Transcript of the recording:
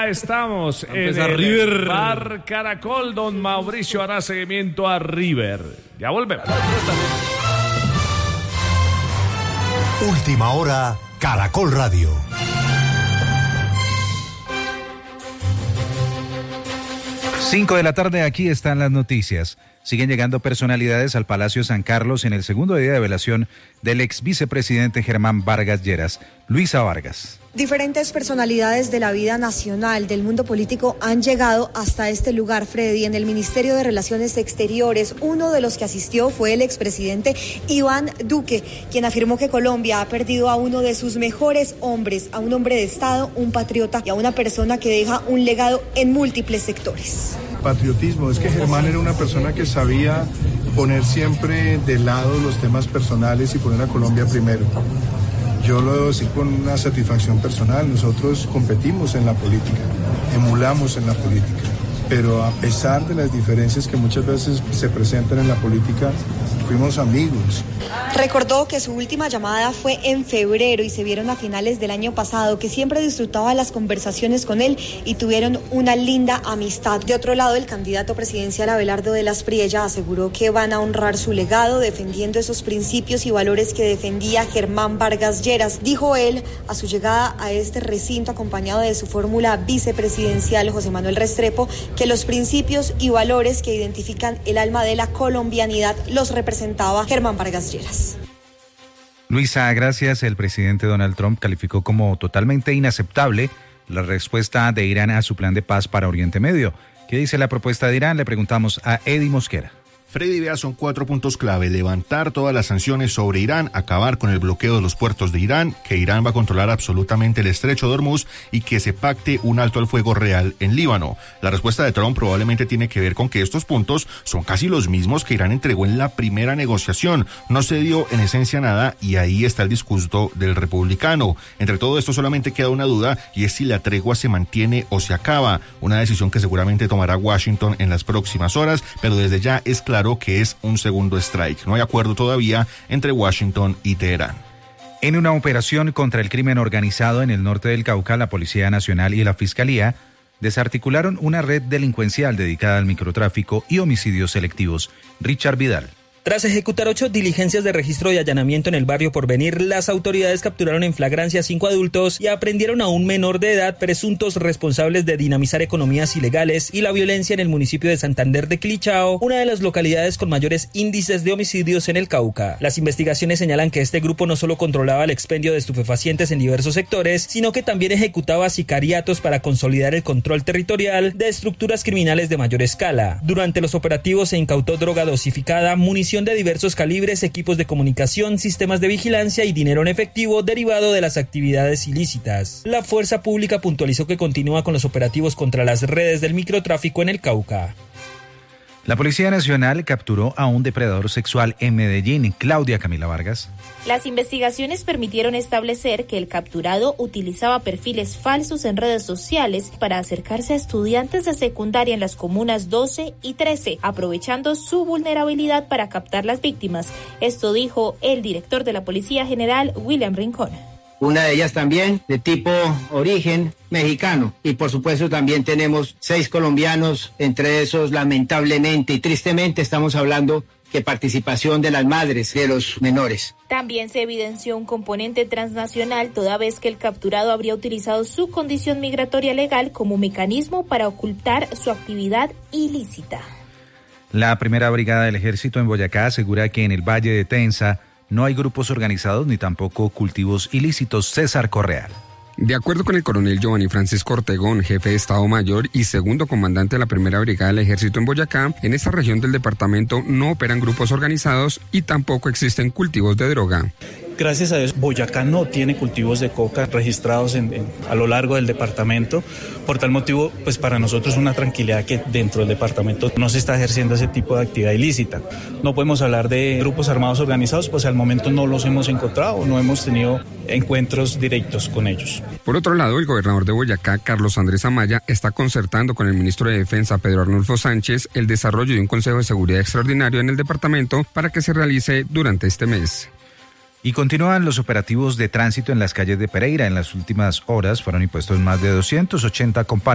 ya estamos en el River. Bar Caracol. Don Mauricio hará seguimiento a River. Ya volvemos. Última hora, Caracol Radio. Cinco de la tarde, aquí están las noticias. Siguen llegando personalidades al Palacio San Carlos en el segundo día de velación del ex vicepresidente Germán Vargas Lleras. Luisa Vargas. Diferentes personalidades de la vida nacional, del mundo político, han llegado hasta este lugar, Freddy. En el Ministerio de Relaciones Exteriores, uno de los que asistió fue el expresidente Iván Duque, quien afirmó que Colombia ha perdido a uno de sus mejores hombres, a un hombre de Estado, un patriota y a una persona que deja un legado en múltiples sectores. Patriotismo, es que Germán era una persona que sabía poner siempre de lado los temas personales y poner a Colombia primero. Yo lo debo decir con una satisfacción personal, nosotros competimos en la política, emulamos en la política, pero a pesar de las diferencias que muchas veces se presentan en la política, fuimos amigos. Recordó que su última llamada fue en febrero y se vieron a finales del año pasado, que siempre disfrutaba las conversaciones con él y tuvieron una linda amistad. De otro lado, el candidato presidencial Abelardo de las Priella aseguró que van a honrar su legado defendiendo esos principios y valores que defendía Germán Vargas Lleras. Dijo él a su llegada a este recinto acompañado de su fórmula vicepresidencial José Manuel Restrepo que los principios y valores que identifican el alma de la colombianidad los representaba Germán Vargas Lleras. Luisa, gracias. El presidente Donald Trump calificó como totalmente inaceptable la respuesta de Irán a su plan de paz para Oriente Medio. ¿Qué dice la propuesta de Irán? Le preguntamos a Eddie Mosquera. Freddy, vea, son 4 puntos clave: levantar todas las sanciones sobre Irán, acabar con el bloqueo de los puertos de Irán, que Irán va a controlar absolutamente el estrecho de Hormuz y que se pacte un alto al fuego real en Líbano. La respuesta de Trump probablemente tiene que ver con que estos puntos son casi los mismos que Irán entregó en la primera negociación. No se dio en esencia nada y ahí está el disgusto del republicano. Entre todo esto solamente queda una duda y es si la tregua se mantiene o se acaba. Una decisión que seguramente tomará Washington en las próximas horas, pero desde ya es claro que es un segundo strike. No hay acuerdo todavía entre Washington y Teherán. En una operación contra el crimen organizado en el norte del Cauca, la Policía Nacional y la Fiscalía desarticularon una red delincuencial dedicada al microtráfico y homicidios selectivos. Richard Vidal. Tras ejecutar 8 diligencias de registro y allanamiento en el barrio Porvenir, las autoridades capturaron en flagrancia 5 adultos y aprendieron a un menor de edad presuntos responsables de dinamizar economías ilegales y la violencia en el municipio de Santander de Quilichao, una de las localidades con mayores índices de homicidios en el Cauca. Las investigaciones señalan que este grupo no solo controlaba el expendio de estupefacientes en diversos sectores, sino que también ejecutaba sicariatos para consolidar el control territorial de estructuras criminales de mayor escala. Durante los operativos se incautó droga dosificada, munición de diversos calibres, equipos de comunicación, sistemas de vigilancia y dinero en efectivo derivado de las actividades ilícitas. La fuerza pública puntualizó que continúa con los operativos contra las redes del microtráfico en el Cauca. La Policía Nacional capturó a un depredador sexual en Medellín. Claudia Camila Vargas. Las investigaciones permitieron establecer que el capturado utilizaba perfiles falsos en redes sociales para acercarse a estudiantes de secundaria en las comunas 12 y 13, aprovechando su vulnerabilidad para captar las víctimas. Esto dijo el director de la Policía General, William Rincón. Una de ellas también de tipo origen mexicano y por supuesto también tenemos 6 colombianos, entre esos lamentablemente y tristemente estamos hablando que participación de las madres de los menores. También se evidenció un componente transnacional toda vez que el capturado habría utilizado su condición migratoria legal como mecanismo para ocultar su actividad ilícita. La primera brigada del ejército en Boyacá asegura que en el Valle de Tensa no hay grupos organizados ni tampoco cultivos ilícitos. César Correal. De acuerdo con el coronel Giovanni Francisco Ortegón, jefe de Estado Mayor y segundo comandante de la primera brigada del ejército en Boyacá, en esta región del departamento no operan grupos organizados y tampoco existen cultivos de droga. Gracias a Dios, Boyacá no tiene cultivos de coca registrados a lo largo del departamento. Por tal motivo, pues para nosotros es una tranquilidad que dentro del departamento no se está ejerciendo ese tipo de actividad ilícita. No podemos hablar de grupos armados organizados, pues al momento no los hemos encontrado, no hemos tenido encuentros directos con ellos. Por otro lado, el gobernador de Boyacá, Carlos Andrés Amaya, está concertando con el ministro de Defensa, Pedro Arnulfo Sánchez, el desarrollo de un Consejo de Seguridad extraordinario en el departamento para que se realice durante este mes. Y continúan los operativos de tránsito en las calles de Pereira. En las últimas horas fueron impuestos más de 280 comparendos